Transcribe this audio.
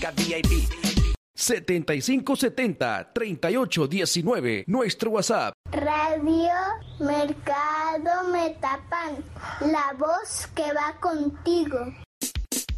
música VIP. 7570-3819, nuestro WhatsApp. Radio Mercado Metapán, la voz que va contigo.